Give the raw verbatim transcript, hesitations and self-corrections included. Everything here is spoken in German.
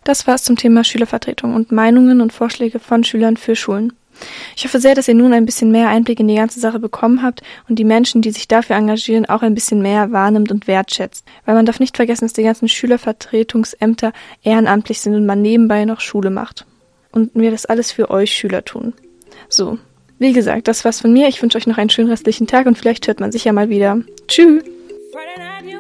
Das war's zum Thema Schülervertretung und Meinungen und Vorschläge von Schülern für Schulen. Ich hoffe sehr, dass ihr nun ein bisschen mehr Einblick in die ganze Sache bekommen habt und die Menschen, die sich dafür engagieren, auch ein bisschen mehr wahrnimmt und wertschätzt. Weil man darf nicht vergessen, dass die ganzen Schülervertretungsämter ehrenamtlich sind und man nebenbei noch Schule macht. Und wir das alles für euch Schüler tun. So, wie gesagt, das war's von mir. Ich wünsche euch noch einen schönen restlichen Tag und vielleicht hört man sich ja mal wieder. Tschüss!